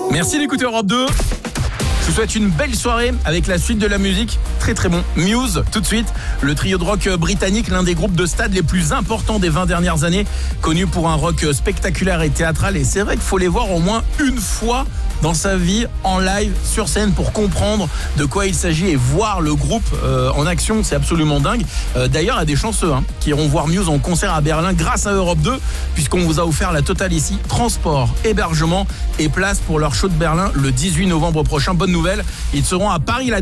Merci d'écouter Europe 2. Je vous souhaite une belle soirée avec la suite de la musique. Très très bon. Muse, tout de suite. Le trio de rock britannique, l'un des groupes de stade les plus importants des 20 dernières années. Connu pour un rock spectaculaire et théâtral. Et c'est vrai qu'il faut les voir au moins une fois dans sa vie en live sur scène pour comprendre de quoi il s'agit et voir le groupe en action. C'est absolument dingue. D'ailleurs, il y a des chanceux qui iront voir Muse en concert à Berlin grâce à Europe 2, puisqu'on vous a offert la totale ici. Transport, hébergement et place pour leur show de Berlin le 18 novembre prochain. Bonne nouvelle, ils seront à Paris la